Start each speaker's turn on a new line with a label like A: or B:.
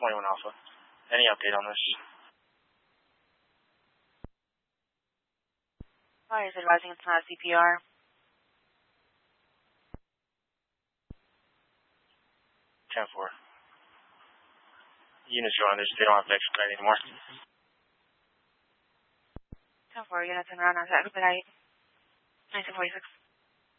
A: 21 Alpha. Any update on this?
B: Fire is advising it's not a CPR.
A: Ten four. Units are on this. They don't have to expedite anymore.
B: 10-4, units en route on to expedite. 1946.